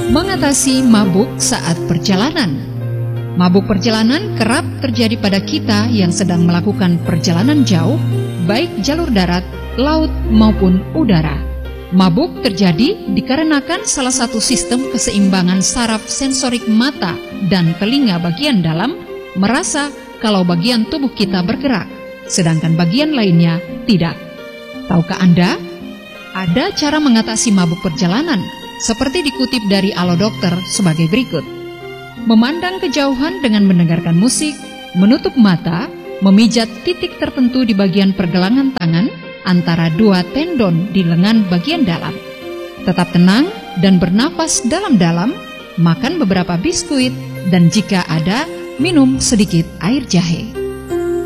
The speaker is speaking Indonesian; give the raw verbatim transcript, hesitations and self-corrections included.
Mengatasi mabuk saat perjalanan. Mabuk perjalanan kerap terjadi pada kita yang sedang melakukan perjalanan jauh, baik jalur darat, laut, maupun udara. Mabuk terjadi dikarenakan salah satu sistem keseimbangan saraf sensorik mata dan telinga bagian dalam merasa kalau bagian tubuh kita bergerak, sedangkan bagian lainnya tidak. Tahukah Anda? Ada cara mengatasi mabuk perjalanan, seperti dikutip dari Alo Dokter sebagai berikut. Memandang kejauhan dengan mendengarkan musik, menutup mata, memijat titik tertentu di bagian pergelangan tangan antara dua tendon di lengan bagian dalam. Tetap tenang dan bernafas dalam-dalam, makan beberapa biskuit, dan jika ada, minum sedikit air jahe.